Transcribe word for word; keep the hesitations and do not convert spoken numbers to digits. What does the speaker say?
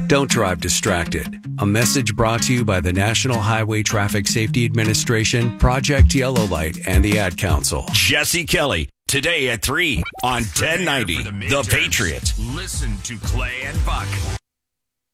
Don't drive distracted. A message brought to you by the National Highway Traffic Safety Administration, Project Yellow Light, and the Ad Council. Jesse Kelly, today at three on ten ninety, The Patriot. Listen to Clay and Buck.